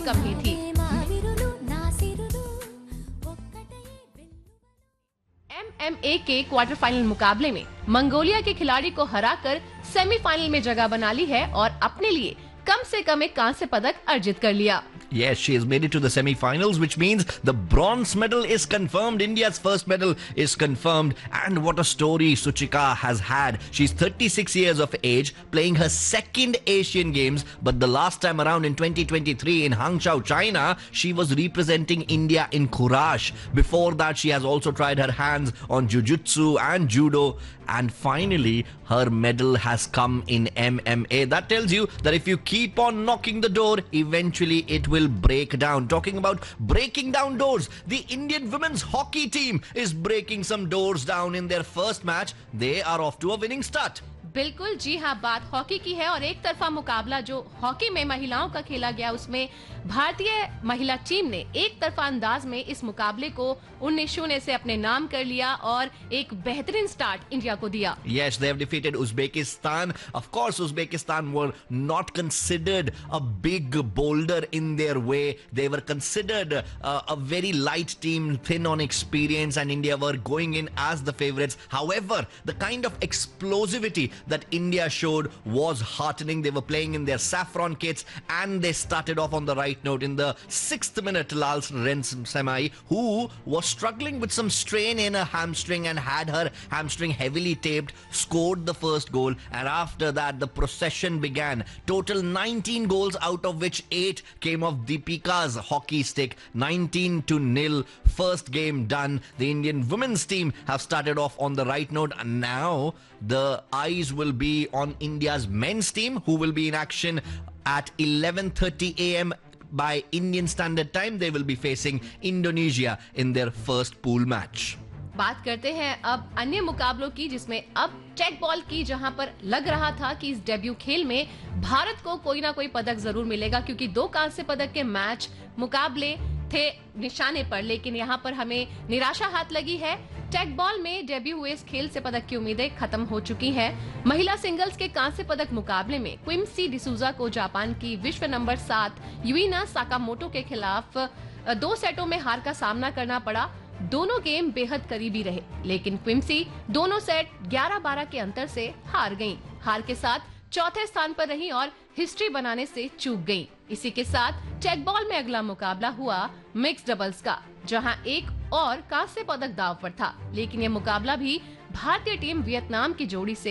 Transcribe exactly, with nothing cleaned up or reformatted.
कम ही थी। M M A के quarter final मुकाबले में मंगोलिया के खिलाड़ी को हराकर सेमीफाइनल में जगह बना ली है और अपने लिए कम से कम एक कांस्य पदक अर्जित कर लिया। Yes, she has made it to the semi-finals, which means the bronze medal is confirmed. India's first medal is confirmed. And what a story Suchika has had. She's thirty-six years of age, playing her second Asian Games. But the last time around in twenty twenty-three in Hangzhou, China, she was representing India in Courage. Before that, she has also tried her hands on Jiu-Jitsu and Judo. And finally, her medal has come in M M A. That tells you that if you keep on knocking the door, eventually it will break down. Talking about breaking down doors, the Indian women's hockey team is breaking some doors down in their first match. They are off to a winning start. बिल्कुल जी हाँ, बात hockey की है और एक तरफा मुकाबला जो हॉकी में महिलाओं का खेला गया उसमें भारतीय महिला टीम ने एक तरफा अंदाज में इस मुकाबले को उन्नीस शून्य से अपने नाम कर लिया और एक बेहतरीन स्टार्ट इंडिया को दिया। Yes, they have defeated Uzbekistan. Of course, Uzbekistan were not considered a big boulder in their way. They were considered uh, a very light team, thin on experience, and India were going in as the favorites. However, the kind of explosivity that India showed was heartening. They were playing in their saffron kits and they started off on the right note. In the sixth minute, Lal Rensamai, who was struggling with some strain in her hamstring and had her hamstring heavily taped, scored the first goal, and after that the procession began. Total nineteen goals, out of which eight came off Deepika's hockey stick. nineteen to nil. First game done. The Indian women's team have started off on the right note, and now the eyes will be on India's men's team, who will be in action at eleven thirty a m by Indian Standard Time. They will be facing Indonesia in their first pool match. बात करते हैं अब अन्य मुकाबलों की, जिसमें अब take ball की, जहां पर लग रहा था कि इस डेब्यू खेल में भारत को कोई ना कोई पदक जरूर मिलेगा, क्योंकि दो कांस्य पदक के मैच मुकाबले थे निशाने पर, लेकिन यहां पर हमें निराशा हाथ लगी है। टेक बॉल में डेब्यू हुए इस खेल से पदक की उम्मीदें खत्म हो चुकी हैं। महिला सिंगल्स के कांस्य पदक मुकाबले में क्विम्सी डिसूजा को जापान की विश्व नंबर सात यूइना साकामोटो के खिलाफ दो सेटों में हार का सामना करना पड़ा। दोनों गेम बेहद करीबी रहे, लेकिन क्विम्सी दोनों सेट ग्यारह बारह के अंतर से हार गईं। हार के साथ चौथे स्थान पर रही और हिस्ट्री बनाने से चूक गईं। इसी के साथ टेक बॉल में अगला मुकाबला हुआ मिक्स डबल्स का, जहां एक और कांस्य पदक दांव पर था, लेकिन यह मुकाबला भी भारतीय टीम वियतनाम की जोड़ी से